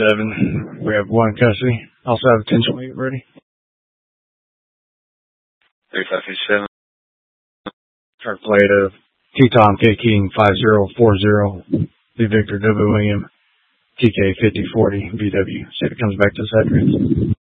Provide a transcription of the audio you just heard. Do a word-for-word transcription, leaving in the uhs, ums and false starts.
seven. We have one custody. Also have a ten twenty ready. three five two seven. Truck plate of T Tom K King five zero four zero. B Victor W William T K fifty forty B W. See if it comes back to this address.